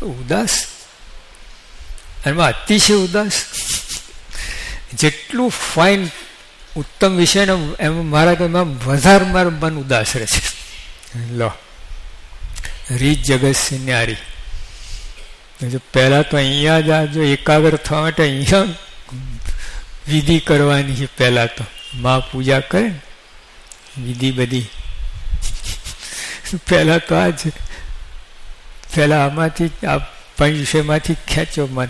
ઉદાસ, એમાં અતિશય ઉદાસ. જેટલું ફાઇન ઉત્તમ વિષય ને એમાં એમાં વધારે મારું મન ઉદાસ રહે છે. લો રીત જગત છે ન્યારી. જો પહેલા તો અહીંયા જ જો એકાગ્ર થવા માટે અહીંયા વિધિ કરવાની છે. પહેલા તો મા પૂજા કરે ને વિધિ બધી, પહેલા તો આ જ પહેલા આમાંથી આ પંચ વિષયમાંથી ખેંચો મન.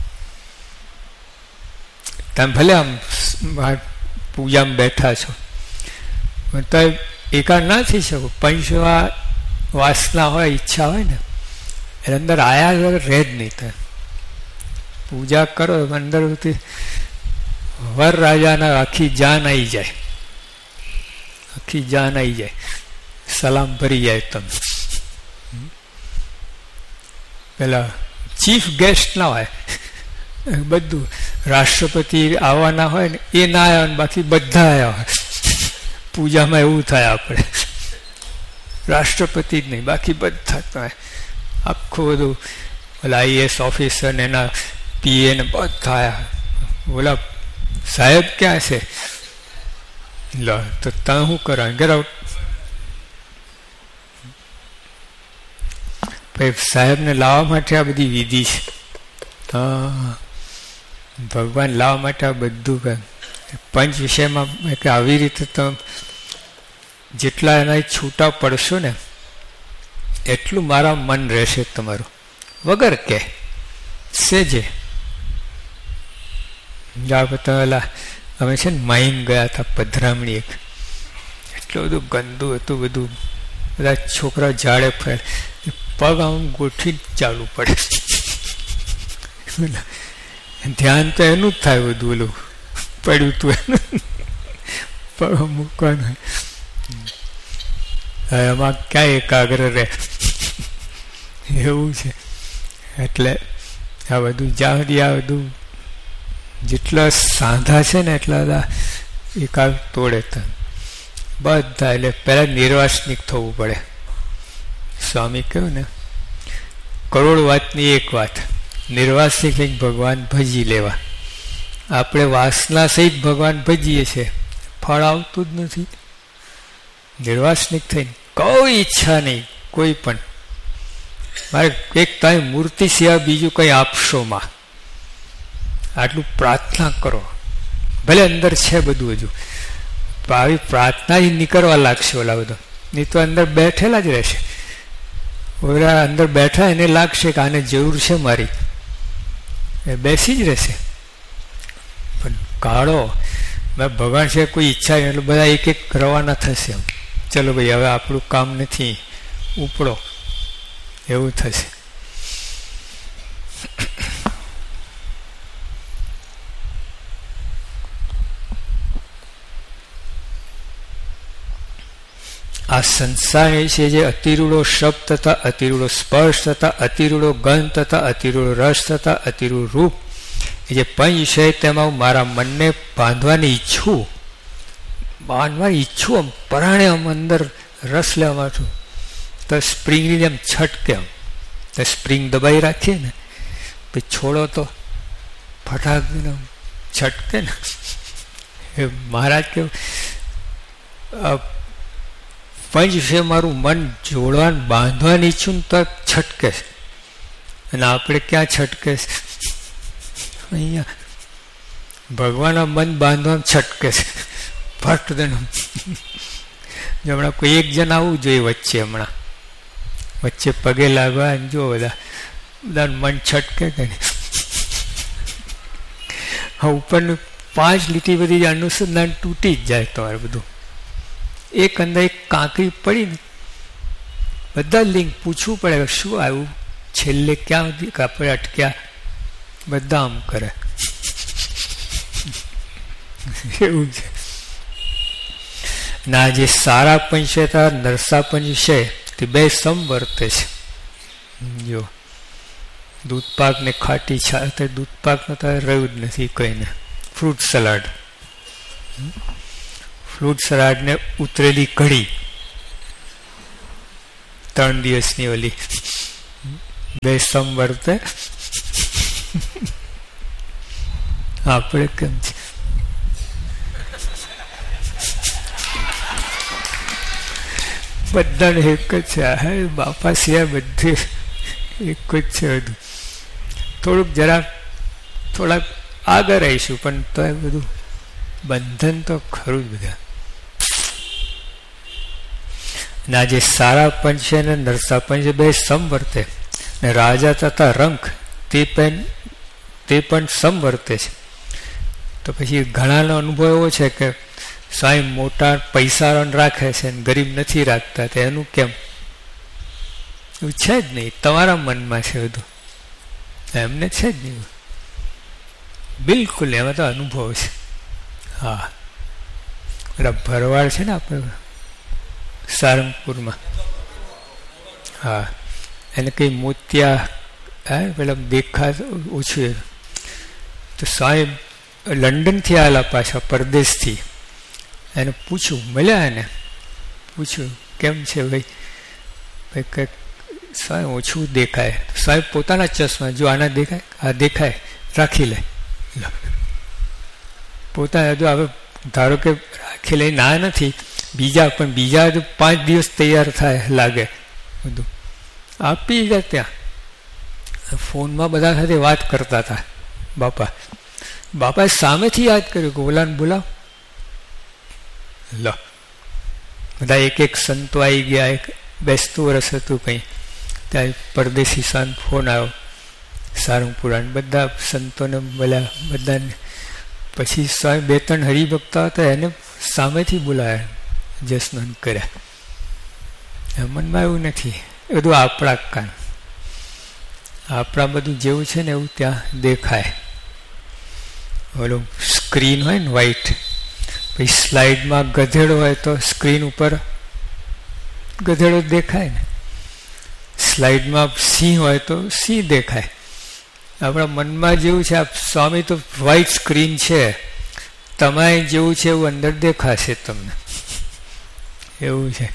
તમે ભલે આમ પૂજામાં બેઠા છો તો એકાગ્ર ના થઈ શકો. પંચ વાસના હોય, ઈચ્છા હોય ને એટલે અંદર આયા વગર રહે જ નહીં. તમે પૂજા કરો અંદરથી વર રાજાના આખી જાન આવી જાય, આખી જાન આવી જાય, સલામ ભરી જાય. તમે પેલા ચીફ ગેસ્ટ ના હોય, બધું રાષ્ટ્રપતિ આવવાના હોય ને એ ના આવ્યા, બાકી બધા આવ્યા હોય. પૂજામાં એવું થાય, આપણે રાષ્ટ્રપતિ જ નહીં બાકી બધા થાય. આખું બધું ઓલા આઈએસ ઓફિસર ને એના પીએ ને બધા ઓલા સાહેબ ક્યાં છે? લો તો તમે શું કરો? Get out. સાહેબને લાવવા માટે આ બધી વિધિ છે. હા, ભગવાન લાવવા માટે આ બધું પંચ વિષયમાં આવી રીતે તમે જેટલા એના છૂટા પડશો ને એટલું મારા મન રહેશે તમારું, વગર કે સેજે. પેલા અમે છે ને માઈમ ગયા હતા પધરામણી, એક એટલું બધું ગંદુ હતું બધું, બધા છોકરા ઝાડે ફરે, પગ આમ ગોઠવી ચાલુ પડે. ધ્યાન તો એનું જ થાય બધું, ઓલું પડ્યું તું એનું પગ મૂકવાનું. એમાં ક્યાં એકાગ્ર રહે? એવું છે. એટલે આ બધું જ્યાં સુધી આ બધું જેટલા સાંધા છે ને એટલા બધા એકાગ્ર તોડે બધા. એટલે પહેલાં નિર્વાસનિક થવું પડે. સ્વામી કહ્યું ને, કરોડ વાતની એક વાત, નિર્વાસનિક લઈને ભગવાન ભજી લેવા. આપણે વાસના સહિત ભગવાન ભજીએ છીએ, ફળ આવતું જ નથી. નિર્વાસનિક થઈને કોઈ ઈચ્છા નહીં, કોઈ પણ મારે એક તમે મૂર્તિ સિવાય બીજું કંઈ આપશો માં, આટલું પ્રાર્થના કરો. ભલે અંદર છે બધું, હજુ આવી પ્રાર્થના જ નીકળવા લાગશે ઓલા બધા, નહીં તો અંદર બેઠેલા જ રહેશે. ઓલા અંદર બેઠા એને લાગશે કે આને જરૂર છે મારી, એ બેસી જ રહેશે. પણ કાઢો મેં ભગવાન છે કોઈ ઈચ્છા એટલે બધા એક એક રવાના થશે. ચલો ભાઈ હવે આપણું કામ નથી, ઉપડો, એવું થશે. આ સંસાર એ છે જે અતિરૂડો શબ્દ તથા અતિરૂડો સ્પર્શ તથા અતિરૂડો ગંધ તથા અતિરૂડો રસ તથા અતિરૂડો રૂપ, એ જે પંચ છે તેમાં હું મારા મનને બાંધવાની ઈચ્છું, પરાણે આમ અંદર રસ લેવા છું. તો સ્પ્રિંગની જેમ છટકે, આમ તો સ્પ્રિંગ દબાઈ રાખીએ ને પછી છોડો તો ફટાક છટકે ને. એ મહારાજ કેવું પંચ છે મારું મન જોડવાનું બાંધવાની ઈચ્છું ને તો છટકે છે. અને આપણે ક્યાં છટકે છે? અહીંયા ભગવાનના મન બાંધવાનું છટકે છે ફટ દે. હમણાં કોઈ એક જણ આવવું જોઈએ વચ્ચે, હમણાં વચ્ચે પગે લાગવા જો બધા મન છટકે કે નહીં. હા, ઉપરનું 5 લીટી બધી અનુસંધાન તૂટી જ જાય તમારે બધું. એક અંદર એક કાંકરી પડી ને બધા લિંક પૂછવું પડે શું આવ્યું, છેલ્લે ક્યાં સુધી આપણે અટક્યા, બધા આમ કરે. એવું છે. ના જે સારા પંચ છે નરસા પંચ છે તે બે સમવર્તે છે. જો દૂધપાક ને ખાટી છાશ, દૂધપાક નો તો રહ્યું જ નથી કહીને. ફ્રૂટ સલાડ ને ઉતરેલી કઢી 3 દિવસની ઓલી બે સમ વર્તે. આપણે કેમ છે? બધાને એક જ છે. હા, બાપા સિવાય બધે એક જ છે બધું. થોડાક આગળ રહીશું પણ તો એ બધું બંધન તો ખરું જ બધા. ના, જે સારા પંચ છે ને નરસા પંચ બે સમવર્તે ને રાજા તથા રંક તે પણ સમવર્તે છે. તો પછી ઘણાનો અનુભવ એવો છે કે સ્વામી મોટા પૈસા રાખે છે ને ગરીબ નથી રાખતા. તો એનું કેમ? એવું છે જ નહીં. તમારા મનમાં છે બધું, એમને છે જ નહીં. બિલકુલ એમાં તો અનુભવ છે. હા, પેલા ભરવાડ છે ને આપણે સારંગપુરમાં, હા, એને કંઈ મોતિયા પેલા દેખા ઓછું. તો સાહેબ લંડનથી આવેલા પાછા પરદેશથી, એને પૂછ્યું, મળ્યા એને પૂછ્યું કેમ છે ભાઈ કંઈક સાહેબ ઓછું દેખાય. સાહેબ પોતાના ચશ્મા, જો આના દેખાય, આ દેખાય, રાખી લે. પોતાના જો હવે ધારો કે રાખી લે, ના નથી બીજા, પણ બીજા જો 5 દિવસ તૈયાર થાય લાગે બધું આપી ગયા. ત્યાં ફોનમાં બધા સાથે વાત કરતા હતા. બાપાએ સામેથી યાદ કર્યું કે ઓલાને બોલાવ. લો, બધા એક સંતો આવી ગયા. એક બેસતું વર્ષ હતું કંઈ, ત્યાં પરદેશી સંત ફોન આવ્યો સારંગપુરા, બધા સંતોને બોલ્યા બધાને. પછી 2-3 હરિભક્તો હતા, એને સામેથી બોલાયા, જસનન કર્યા. મનમાં એવું નથી, એ બધું આપણા કાન, આપણા બધું જેવું છે ને એવું ત્યાં દેખાય. ઓલું સ્ક્રીન હોય ને વ્હાઈટ, પછી સ્લાઇડમાં ગધેડો હોય તો સ્ક્રીન ઉપર ગધેડો દેખાય ને, સ્લાઇડમાં સિંહ હોય તો સિંહ દેખાય. આપણા મનમાં જેવું છે, સ્વામી તો વ્હાઈટ સ્ક્રીન છે, તમારે જેવું છે એવું અંદર દેખાશે તમને, એવું છે.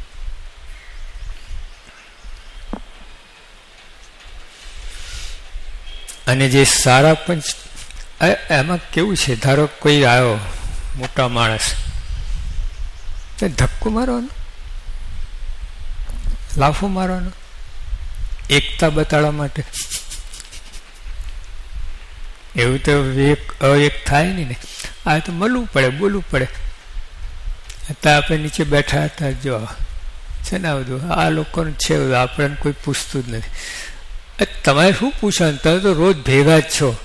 અને જે સારા પંચ, એમાં કેવું છે, ધારો કોઈ આવ્યો મોટા માણસ, ધક્કો મારવાનો, લાફો મારવાનો, એકતા બતાડવા માટે. એવું તો એક થાય નહીં ને. આ તો મળવું પડે, બોલવું પડે. અત્યારે આપણે નીચે બેઠા હતા, જો છે ને બધું આ લોકોનું છે, આપણને કોઈ પૂછતું જ નથી. તમારે શું પૂછવાનું, તમે તો રોજ ભેગા જ છો.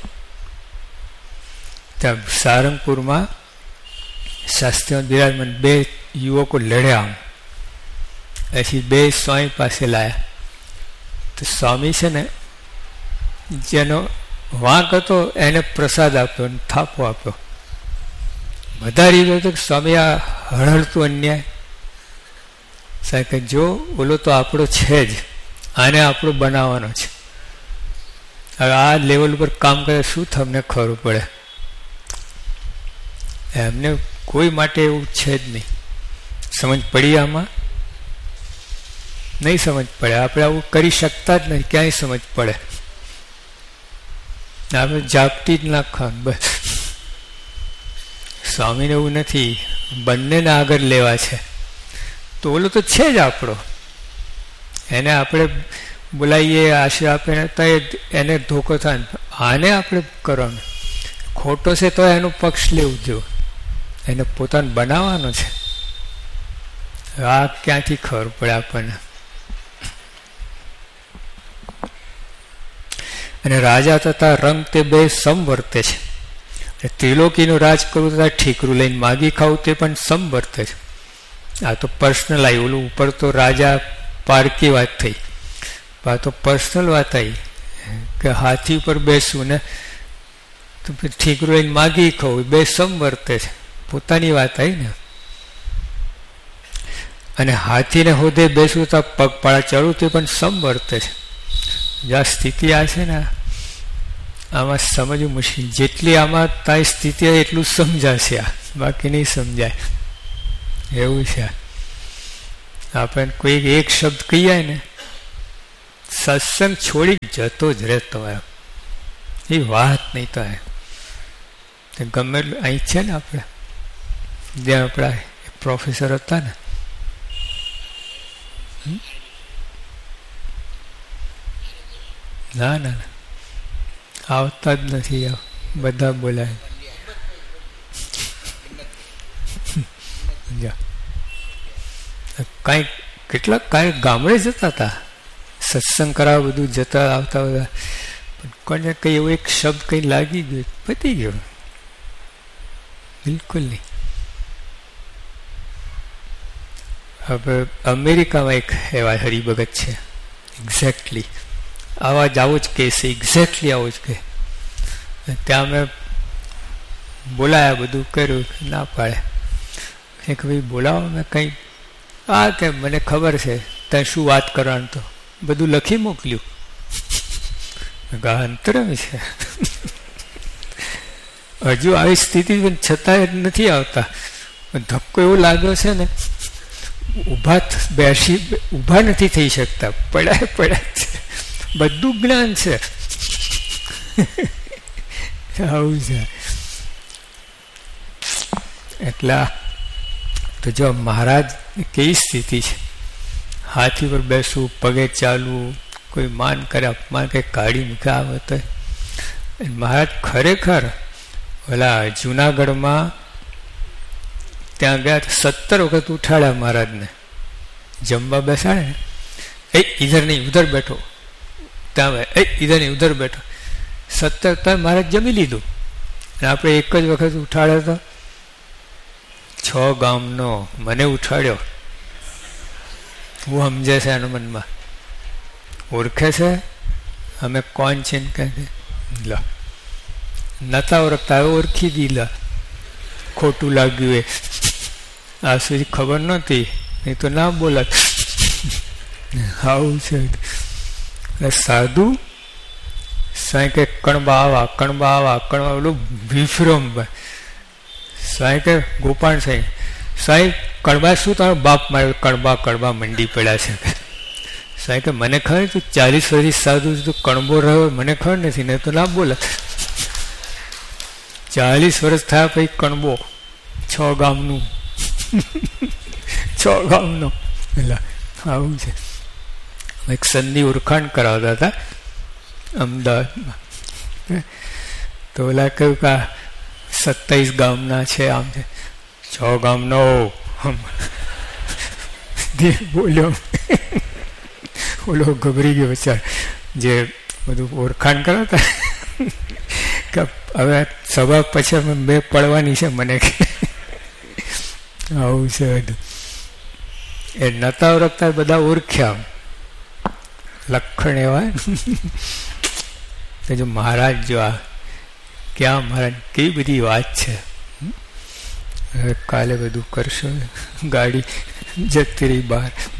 ત્યાં સારંગપુરમાં શાસ્ત્રીઓ બિરાજમાન 2 યુવકો લડ્યા. પછી 2 સ્વામી પાસે લાયા. તો સ્વામી છે ને, જેનો વાંક હતો એને પ્રસાદ આપ્યો અને થાપો આપ્યો. બધા રીતો તો સ્વામી આ હળહળતું અન્યાય, સાહેબ કે જો ઓલો તો આપણો છે જ, આને આપણો બનાવવાનો છે. હવે આ લેવલ ઉપર કામ કરે શું તમને ખબર પડે? એમને કોઈ માટે એવું છે જ નહીં. સમજ પડી? આમાં નહીં સમજ પડે. આપણે આવું કરી શકતા જ નહીં, ક્યાંય સમજ પડે. આપણે જાપતી જ નાખવાનું બસ. સ્વામીને એવું નથી, બંનેને આગળ લેવા છે. તો ઓલો તો છે જ આપણો, એને આપણે બોલાવીએ, આશીર્વાદ આપે તો એને ધોકો થાય. આને આપણે કરવાનું, ખોટો છે તો એનો પક્ષ લેવું જો, એને પોતાને બનાવવાનો છે. આ ક્યાંથી ખબર પડે આપણને? અને રાજા તથા રંગ તે 2 સમવર્તે છે. ત્રિલોકીનું રાજ કરવું તથા ઠીકરું લઈને માગી ખાવું તે પણ સમવર્તે છે. આ તો પર્સનલ આવી. ઓલું ઉપર તો રાજા પારકી વાત થઈ, આ તો પર્સનલ વાત આવી કે હાથી ઉપર બેસવું ને તો ઠીકરું લઈને માગી ખાવું, 2 સમવર્તે છે. પોતાની વાત આવી ને. અને હાથીને હોદે બેસવું તો પગપાળા ચડવું તે પણ સમવર્તે છે. જ્યાં સ્થિતિ આ છે ને, આમાં સમજવું મુશ્કેલ. જેટલી આમાં તારી સ્થિતિ એટલું સમજાશે, આ બાકી નહીં સમજાય. એવું છે. આપણે કોઈ એક શબ્દ કહીએ ને સત્સંગ છોડી જતો જ રહેતો એમ, એ વાત નહીં તો એમ ગમે એટલું. અહીં છે ને આપણે જ્યાં આપણા પ્રોફેસર હતા ને, ના ના ના આવતા જ નથી, બધા બોલાય. કાંઈક કેટલાક કાંઈક ગામડે જતા હતા સત્સંગ કરાવવા, બધું જતા આવતા બધા, પણ કોને કંઈ એવો એક શબ્દ કંઈ લાગી ગયો, પતી ગયો, બિલકુલ નહીં. હવે અમેરિકામાં એક એવા હરિભગત છે, એક્ઝેક્ટલી આવા જ આવો જ કેસ, એક્ઝેક્ટલી આવો જ કે. ત્યાં મેં બોલાયા, બધું કર્યું, ના પાડે કે ભાઈ બોલાવો. મેં કંઈ આ કે મને ખબર છે ત્યાં શું વાત કરવાનું, તો બધું લખી મોકલ્યું. અંતરમ છે હજુ આવી સ્થિતિ છતાંય નથી આવતા. ધક્કો એવો લાગ્યો છે ને, ઊભા નથી થઈ શકતા, પડ્યા છે. બધું જ્ઞાન છે. આવું છે. એટલા તો જો મહારાજ કેવી સ્થિતિ છે, હાથી પર બેસવું, પગે ચાલવું, કોઈ માન કરે, અપમાન કે કાઢી મૂકે આવે તો. મહારાજ ખરેખર ઓલા જુનાગઢમાં ત્યાં ગયા, 17 વખત ઉઠાડ્યા મહારાજને. જમવા બેસાડે ને, એ ઇધર નહીં ઉધર બેઠો, ત્યાં એ ઇધર નહીં ઉધર બેઠો, 17 મહારાજ જમી લીધું. અને આપણે એક જ વખત ઉઠાડ્યો તો 6 ગામનો મને ઉઠાડ્યો. હું સમજે છે એના મનમાં, ઓળખે છે અમે કોણ છે ને, કહે લ નતા ઓળખતા, હવે ઓળખી દીધા. ખોટું લાગ્યું એ, આ સુધી ખબર નહોતી, નહીં તો ના બોલત. આવું છે. સાધુ સાંઈ કે કણબા આવા, કણબા આવા, કણબા, ઓલું વિફરમ સાંઈ કે ગોપાલ સાંઈ કણબા શું તારો બાપ માર્યો, કણબા કણબા મંડી પડ્યા છે. સાંઈ કે મને ખબર, તું 40 વર્ષ સાધુ તું કણબો રહ્યો, મને ખબર નથી, નહીં તો ના બોલે. 40 વર્ષ થયા પછી કણબો 6 ગામનું 6 ગામનો. એટલે આવું છે. એક સંધિ ઓળખાણ કરાવતા હતા અમદાવાદમાં, તો ઓલા કહ્યું કે 27 ગામના છે, આમ છે. 6 ગામનો બોલ્યો. ઓલો ગભરી ગયો બચાર, જે બધું ઓળખાણ કરાવતા કે હવે સભા પછી મેં પડવાની છે મને. આવું છે બધું. એ નતા ઓળખતા બધા ઓળખ્યા, લખણ એવા. તો જો મહારાજ જો આ ક્યાં મહારાજ કેવી બધી વાત છે. હવે કાલે બધું કરશો, ગાડી જતી રહી બહાર.